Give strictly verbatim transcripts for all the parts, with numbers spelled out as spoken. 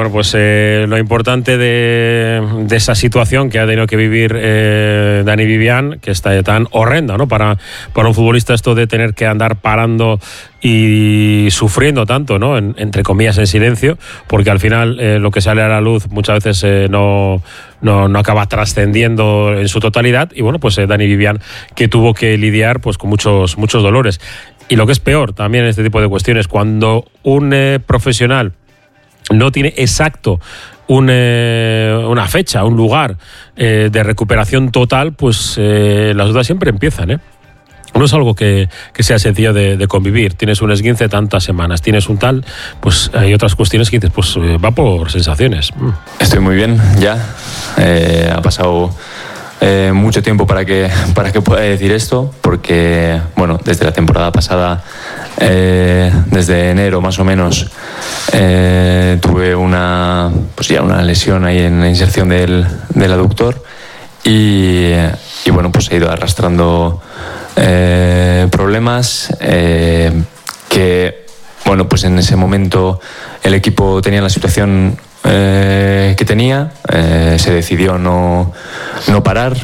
bueno, pues eh, lo importante de, de esa situación que ha tenido que vivir eh, Dani Vivian, que está tan horrenda, ¿no? Para, para un futbolista, esto de tener que andar parando y sufriendo tanto, ¿no? En, entre comillas, en silencio, porque al final eh, lo que sale a la luz muchas veces eh, no, no, no acaba trascendiendo en su totalidad. Y bueno, pues eh, Dani Vivian, que tuvo que lidiar pues con muchos, muchos dolores. Y lo que es peor también en este tipo de cuestiones, cuando un eh, profesional no tiene exacto un, eh, una fecha, un lugar eh, de recuperación total, pues eh, las dudas siempre empiezan, ¿eh? No es algo que, que sea sencillo de, de convivir. Tienes un esguince tantas semanas, tienes un tal, pues hay otras cuestiones que dices, pues eh, va por sensaciones. Estoy muy bien ya. Eh, ha pasado eh, mucho tiempo para que, para que pueda decir esto, porque, bueno, desde la temporada pasada, eh, desde enero más o menos, eh, tuve una, pues ya una lesión ahí en la inserción del, del aductor y, y, bueno, pues he ido arrastrando Eh, problemas eh, que, bueno, pues en ese momento el equipo tenía la situación eh, que tenía, eh, se decidió no, no parar,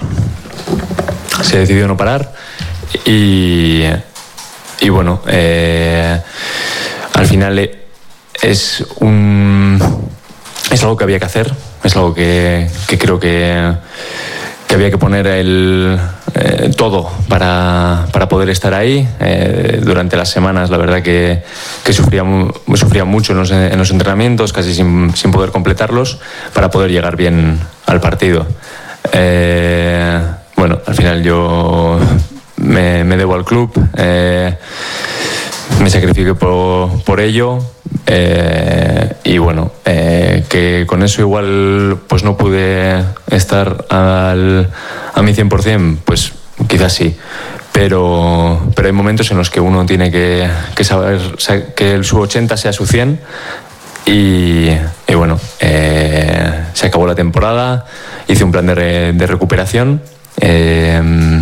se decidió no parar y, y bueno, eh, al final es un es algo que había que hacer, es algo que, que creo que que había que poner el, eh, todo para, para poder estar ahí. Eh, durante las semanas, la verdad que, que sufría, sufría mucho en los, en los entrenamientos, casi sin, sin poder completarlos, para poder llegar bien al partido. Eh, bueno, al final yo me, me debo al club, eh, me sacrifiqué por, por ello. Eh, y bueno, eh, que con eso igual pues no pude estar al, a mi cien por ciento, pues quizás sí, pero, pero hay momentos en los que uno tiene que, que saber que el su ochenta sea su cien y, y bueno, eh, se acabó la temporada, hice un plan de, re, de recuperación, eh,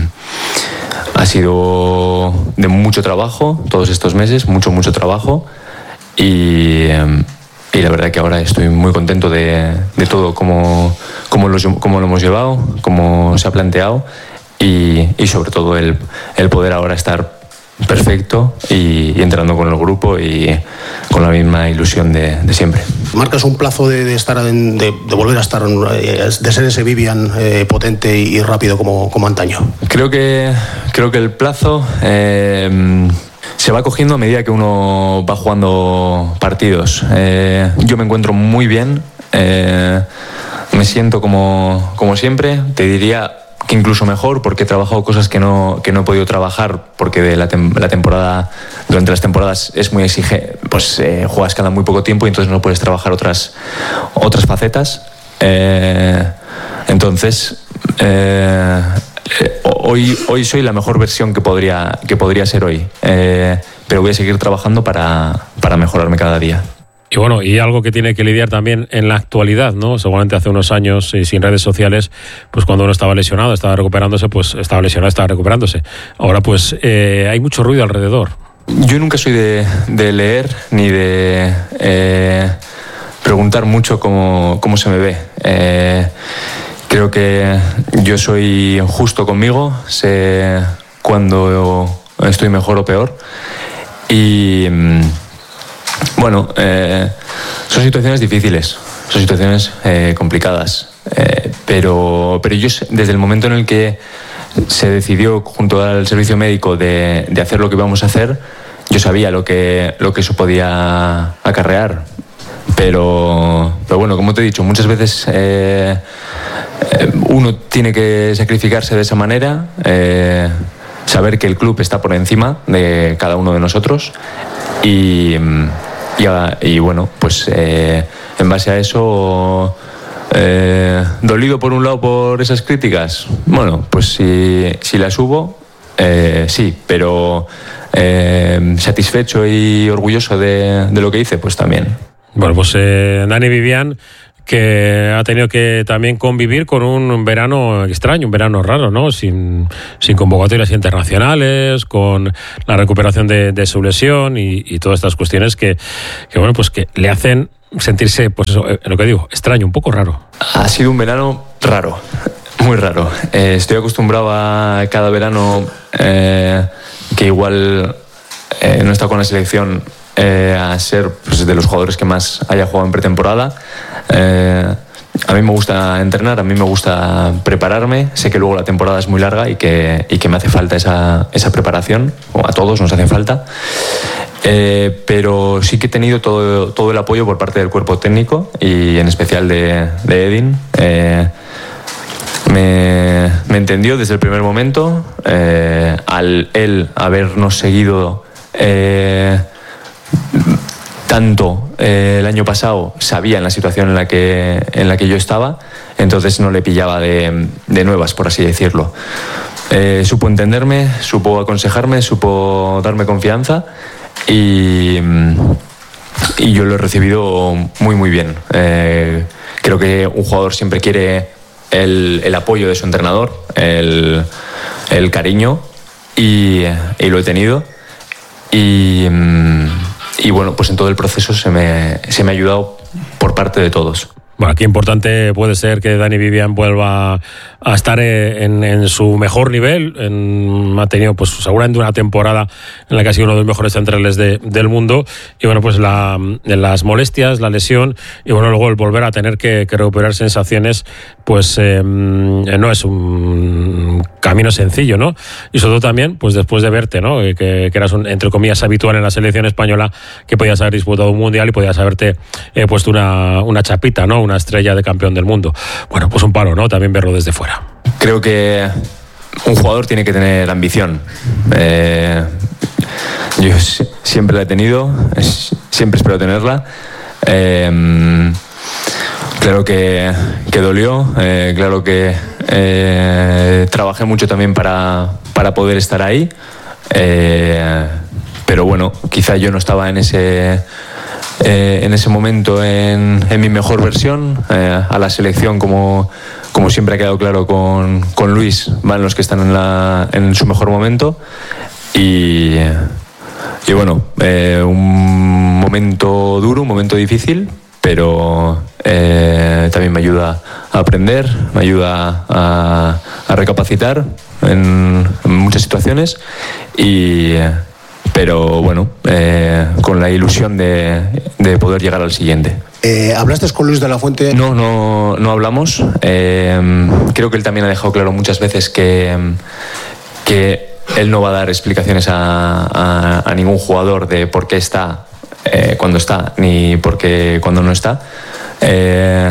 ha sido de mucho trabajo todos estos meses, mucho, mucho trabajo. Y, y la verdad que ahora estoy muy contento de, de todo, cómo, cómo, lo, cómo lo hemos llevado, cómo se ha planteado y, y sobre todo el, el poder ahora estar perfecto y, y entrando con el grupo y con la misma ilusión de, de siempre. ¿Marcas un plazo de, de estar en, de, de volver a estar, de ser ese Vivian eh, potente y rápido como, como antaño? Creo que, creo que el plazo Eh, se va cogiendo a medida que uno va jugando partidos. Eh, yo me encuentro muy bien, eh, me siento como, como siempre, te diría que incluso mejor, porque he trabajado cosas que no, que no he podido trabajar, porque de la, tem- la temporada, durante las temporadas es muy exigente, pues eh, juegas cada muy poco tiempo y entonces no puedes trabajar otras, otras facetas. Eh, entonces, eh, Eh, hoy, hoy soy la mejor versión que podría, que podría ser hoy, eh, pero voy a seguir trabajando para, para mejorarme cada día. Y bueno, y algo que tiene que lidiar también en la actualidad, ¿no? Seguramente hace unos años y sin redes sociales, pues cuando uno estaba lesionado, estaba recuperándose, pues estaba lesionado, estaba recuperándose. Ahora pues eh, hay mucho ruido alrededor. Yo nunca soy de, de leer ni de eh, preguntar mucho cómo, cómo se me ve. Eh, Creo que yo soy justo conmigo, sé cuándo estoy mejor o peor. Y bueno, eh, son situaciones difíciles, son situaciones eh, complicadas. Eh, pero, pero yo, desde el momento en el que se decidió junto al servicio médico de, de hacer lo que íbamos a hacer, yo sabía lo que, lo que eso podía acarrear. Pero, pero bueno, como te he dicho, muchas veces eh, uno tiene que sacrificarse de esa manera, eh, saber que el club está por encima de cada uno de nosotros y, y, y bueno, pues eh, en base a eso, eh, dolido por un lado por esas críticas, bueno, pues si, si las hubo, eh, sí, pero eh, satisfecho y orgulloso de, de lo que hice, pues también. Bueno, pues eh, Dani Vivian, que ha tenido que también convivir con un verano extraño, un verano raro, ¿no? Sin, sin convocatorias internacionales, con la recuperación de, de su lesión y, y todas estas cuestiones que, que, bueno, pues que le hacen sentirse, pues eso, lo que digo, extraño, un poco raro. Ha sido un verano raro, muy raro. Eh, estoy acostumbrado a cada verano eh, que igual eh, no he estado con la selección eh, a ser pues, de los jugadores que más haya jugado en pretemporada. Eh, a mí me gusta entrenar, a mí me gusta prepararme. Sé que luego la temporada es muy larga y que, y que me hace falta esa, esa preparación, o a todos nos hace falta. Eh, pero sí que he tenido todo, todo el apoyo por parte del cuerpo técnico y en especial de, de Edin. Eh, me, me entendió desde el primer momento. Eh, al él habernos seguido eh, tanto eh, el año pasado, sabía en la situación en la que, en la que yo estaba, entonces no le pillaba de, de nuevas, por así decirlo. Eh, supo entenderme, supo aconsejarme, supo darme confianza. Y, y yo lo he recibido muy muy bien. Eh, creo que un jugador siempre quiere el, el apoyo de su entrenador, el, el cariño, y, y lo he tenido. Y, y bueno, pues en todo el proceso se me, se me ha ayudado por parte de todos. Bueno, qué importante puede ser que Dani Vivian vuelva a estar en, en su mejor nivel. En, ha tenido, pues, seguramente una temporada en la que ha sido uno de los mejores centrales de, del mundo. Y bueno, pues la, las molestias, la lesión, y bueno, luego el volver a tener que, que recuperar sensaciones, pues eh, no es un camino sencillo, ¿no? Y sobre todo también, pues después de verte, ¿no? Que, que eras un, entre comillas, habitual en la selección española, que podías haber disputado un mundial y podías haberte eh, puesto una, una chapita, ¿no? Una estrella de campeón del mundo. Bueno, pues un palo, ¿no? También verlo desde fuera. Creo que un jugador tiene que tener ambición. Eh, yo siempre la he tenido, siempre espero tenerla. Eh, claro que, que dolió, eh, claro que eh, trabajé mucho también para, para poder estar ahí. Eh, pero bueno, quizá yo no estaba en ese... Eh, en ese momento en, en mi mejor versión. Eh, a la selección, como, como siempre ha quedado claro con, con Luis, van los que están en, la, en su mejor momento. Y, y bueno, eh, un momento duro, un momento difícil, pero eh, también me ayuda a aprender, me ayuda a, a recapacitar en, en muchas situaciones. Y pero bueno, eh, con la ilusión de, de poder llegar al siguiente. Eh, ¿Hablaste con Luis de la Fuente? No, no, no hablamos. Eh, creo que él también ha dejado claro muchas veces que, que él no va a dar explicaciones a, a, a ningún jugador de por qué está eh, cuando está, ni por qué cuando no está. Eh,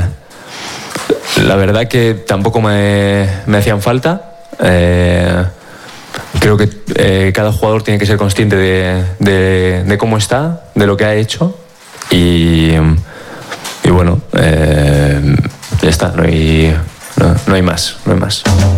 la verdad que tampoco me, me hacían falta. Eh, Creo que eh, cada jugador tiene que ser consciente de, de, de cómo está, de lo que ha hecho y, y bueno, eh, ya está, no hay, no, no hay más, no hay más.